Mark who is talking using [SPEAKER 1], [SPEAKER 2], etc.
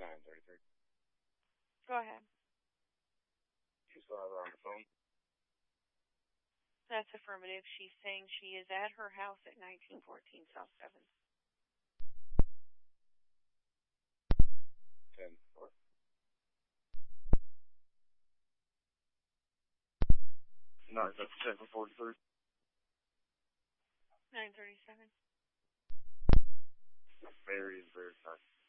[SPEAKER 1] 9:33.
[SPEAKER 2] Go ahead.
[SPEAKER 1] You still have her on the phone?
[SPEAKER 2] That's affirmative. She's saying she is at her house at 1914 South 7th.
[SPEAKER 1] 10-4. No, that's 7:43.
[SPEAKER 2] 9:37.
[SPEAKER 1] Very fast.